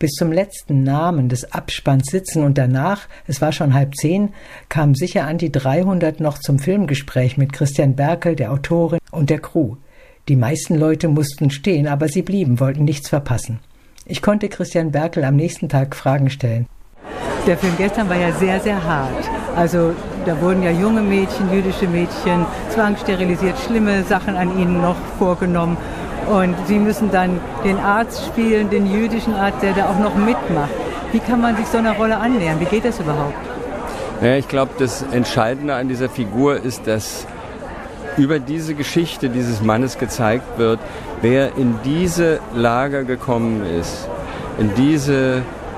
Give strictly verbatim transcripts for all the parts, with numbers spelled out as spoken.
bis zum letzten Namen des Abspanns sitzen und danach, es war schon halb zehn, kamen sicher an die dreihundert noch zum Filmgespräch mit Christian Berkel, der Autorin und der Crew. Die meisten Leute mussten stehen, aber sie blieben, wollten nichts verpassen. Ich konnte Christian Berkel am nächsten Tag Fragen stellen. Der Film gestern war ja sehr, sehr hart. Also da wurden ja junge Mädchen, jüdische Mädchen, zwangssterilisiert, schlimme Sachen an ihnen noch vorgenommen. Und sie müssen dann den Arzt spielen, den jüdischen Arzt, der da auch noch mitmacht. Wie kann man sich so einer Rolle annähern? Wie geht das überhaupt? Ja, ich glaube, das Entscheidende an dieser Figur ist, dass über diese Geschichte dieses Mannes gezeigt wird, wer in diese Lager gekommen ist, in diese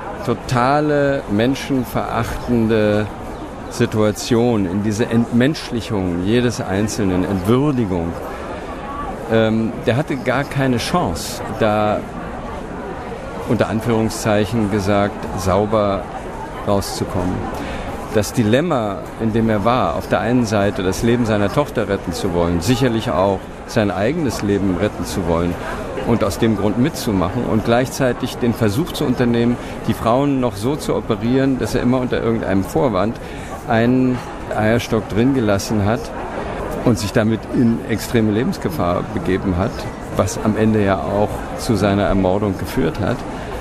totale menschenverachtende Situation, in diese Entmenschlichung jedes Einzelnen, Entwürdigung. Ähm, der hatte gar keine Chance, da unter Anführungszeichen gesagt, sauber rauszukommen. Das Dilemma, in dem er war, auf der einen Seite das Leben seiner Tochter retten zu wollen, sicherlich auch sein eigenes Leben retten zu wollen und aus dem Grund mitzumachen und gleichzeitig den Versuch zu unternehmen, die Frauen noch so zu operieren, dass er immer unter irgendeinem Vorwand einen Eierstock drin gelassen hat und sich damit in extreme Lebensgefahr begeben hat, was am Ende ja auch zu seiner Ermordung geführt hat.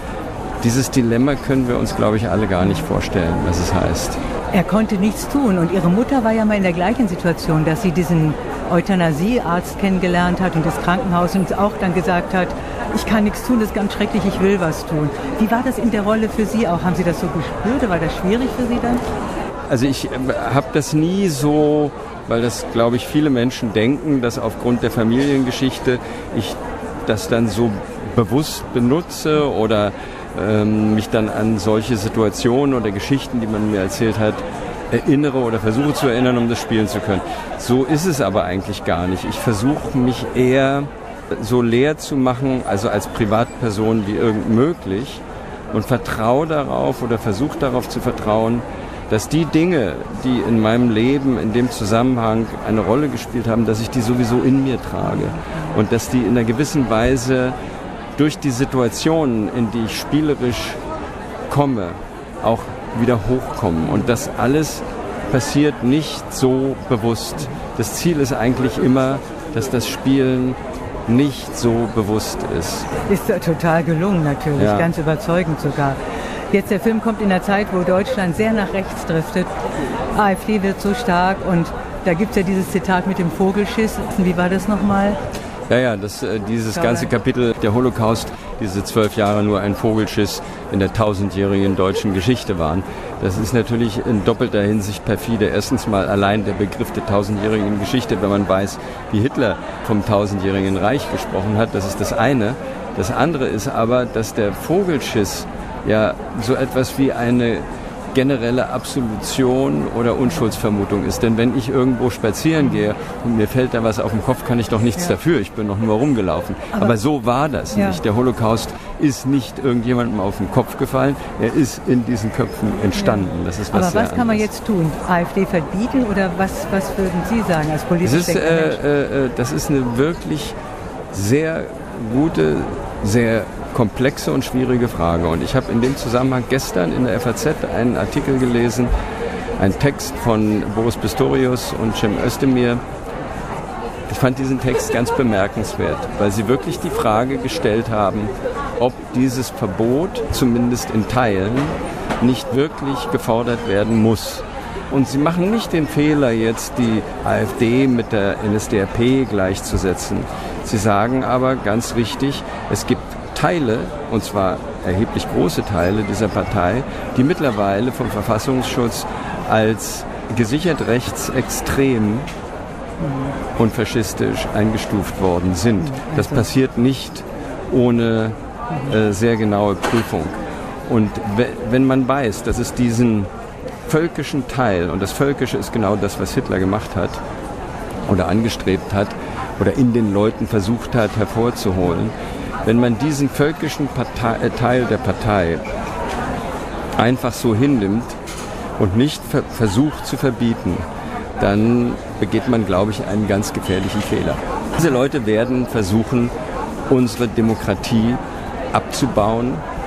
Dieses Dilemma können wir uns, glaube ich, alle gar nicht vorstellen, was es heißt. Er konnte nichts tun und ihre Mutter war ja mal in der gleichen Situation, dass sie diesen Euthanasiearzt kennengelernt hat und das Krankenhaus und auch dann gesagt hat, ich kann nichts tun, das ist ganz schrecklich, ich will was tun. Wie war das in der Rolle für Sie auch? Haben Sie das so gespürt oder war das schwierig für Sie dann? Also ich habe das nie so, weil das, glaube ich, viele Menschen denken, dass aufgrund der Familiengeschichte ich das dann so bewusst benutze oder ähm, mich dann an solche Situationen oder Geschichten, die man mir erzählt hat, erinnere oder versuche zu erinnern, um das spielen zu können. So ist es aber eigentlich gar nicht. Ich versuche mich eher so leer zu machen, also als Privatperson wie irgend möglich und vertraue darauf oder versuche darauf zu vertrauen, dass die Dinge, die in meinem Leben in dem Zusammenhang eine Rolle gespielt haben, dass ich die sowieso in mir trage und dass die in einer gewissen Weise durch die Situationen, in die ich spielerisch komme, auch wieder hochkommen. Und das alles passiert nicht so bewusst. Das Ziel ist eigentlich immer, dass das Spielen nicht so bewusst ist. Ist total gelungen natürlich, ja. Ganz überzeugend sogar. Jetzt der Film kommt in einer Zeit, wo Deutschland sehr nach rechts driftet. AfD wird so stark und da gibt es ja dieses Zitat mit dem Vogelschiss. Wie war das nochmal? Ja, ja, das, äh, dieses ganze Kapitel, der Holocaust, diese zwölf Jahre nur ein Vogelschiss in der tausendjährigen deutschen Geschichte waren. Das ist natürlich in doppelter Hinsicht perfide. Erstens mal allein der Begriff der tausendjährigen Geschichte, wenn man weiß, wie Hitler vom tausendjährigen Reich gesprochen hat, das ist das eine. Das andere ist aber, dass der Vogelschiss ja so etwas wie eine generelle Absolution oder Unschuldsvermutung ist. Denn wenn ich irgendwo spazieren gehe und mir fällt da was auf den Kopf, kann ich doch nichts ja. dafür. Ich bin doch nur rumgelaufen. Aber, Aber so war das ja. nicht. Der Holocaust ist nicht irgendjemandem auf den Kopf gefallen. Er ist in diesen Köpfen entstanden. Ja. Das ist was Aber was kann man jetzt tun? AfD verbieten oder was, was würden Sie sagen als politischer das ist, äh, äh, das ist eine wirklich sehr gute, sehr komplexe und schwierige Frage. Und ich habe in dem Zusammenhang gestern in der F A Z einen Artikel gelesen, einen Text von Boris Pistorius und Cem Özdemir. Ich fand diesen Text ganz bemerkenswert, weil sie wirklich die Frage gestellt haben, ob dieses Verbot, zumindest in Teilen, nicht wirklich gefordert werden muss. Und sie machen nicht den Fehler, jetzt die AfD mit der N S D A P gleichzusetzen. Sie sagen aber ganz richtig, es gibt Teile, und zwar erheblich große Teile dieser Partei, die mittlerweile vom Verfassungsschutz als gesichert rechtsextrem und faschistisch eingestuft worden sind. Das passiert nicht ohne äh, sehr genaue Prüfung. Und w- wenn man weiß, dass es diesen völkischen Teil, und das Völkische ist genau das, was Hitler gemacht hat oder angestrebt hat oder in den Leuten versucht hat hervorzuholen, wenn man diesen völkischen Partei, äh, Teil der Partei einfach so hinnimmt und nicht ver- versucht zu verbieten, dann begeht man, glaube ich, einen ganz gefährlichen Fehler. Diese Leute werden versuchen, unsere Demokratie abzubauen,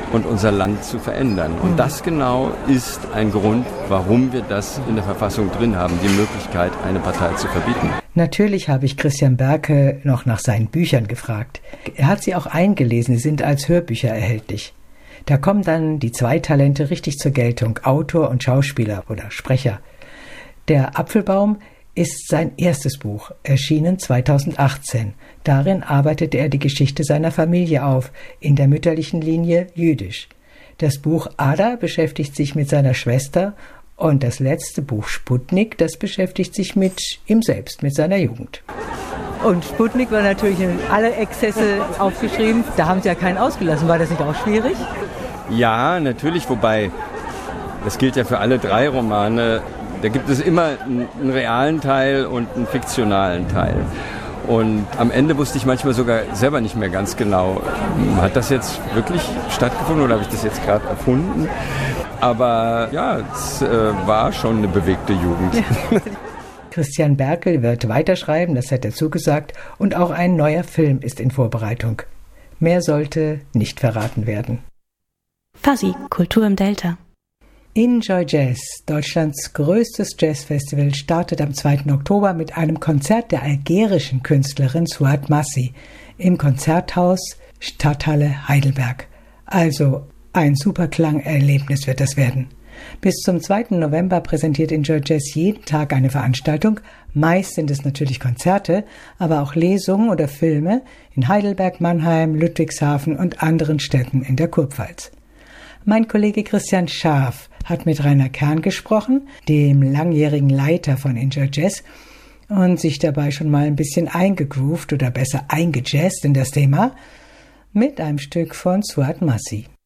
und unser Land zu verändern. Und das genau ist ein Grund, warum wir das in der Verfassung drin haben, die Möglichkeit, eine Partei zu verbieten. Natürlich habe ich Christian Berkel noch nach seinen Büchern gefragt. Er hat sie auch eingelesen, sie sind als Hörbücher erhältlich. Da kommen dann die zwei Talente richtig zur Geltung, Autor und Schauspieler oder Sprecher. Der Apfelbaum ist sein erstes Buch, erschienen zweitausendachtzehn. Darin arbeitet er die Geschichte seiner Familie auf, in der mütterlichen Linie jüdisch. Das Buch Ada beschäftigt sich mit seiner Schwester und das letzte Buch Sputnik, das beschäftigt sich mit ihm selbst, mit seiner Jugend. Und Sputnik war natürlich in alle Exzesse aufgeschrieben. Da haben Sie ja keinen ausgelassen. War das nicht auch schwierig? Ja, natürlich, wobei, das gilt ja für alle drei Romane, da gibt es immer einen realen Teil und einen fiktionalen Teil. Und am Ende wusste ich manchmal sogar selber nicht mehr ganz genau, hat das jetzt wirklich stattgefunden oder habe ich das jetzt gerade erfunden? Aber ja, es äh, war schon eine bewegte Jugend. Ja. Christian Berkel wird weiterschreiben, das hat er zugesagt, und auch ein neuer Film ist in Vorbereitung. Mehr sollte nicht verraten werden. Fuzzy, Kultur im Delta. Enjoy Jazz, Deutschlands größtes Jazzfestival, startet am zweiten Oktober mit einem Konzert der algerischen Künstlerin Souad Massi im Konzerthaus Stadthalle Heidelberg. Also ein super Klangerlebnis wird das werden. Bis zum zweiten November präsentiert Enjoy Jazz jeden Tag eine Veranstaltung. Meist sind es natürlich Konzerte, aber auch Lesungen oder Filme in Heidelberg, Mannheim, Ludwigshafen und anderen Städten in der Kurpfalz. Mein Kollege Christian Scharf hat mit Rainer Kern gesprochen, dem langjährigen Leiter von Enjoy Jazz, und sich dabei schon mal ein bisschen eingegroovt oder besser eingejazzt in das Thema mit einem Stück von Souad Massi.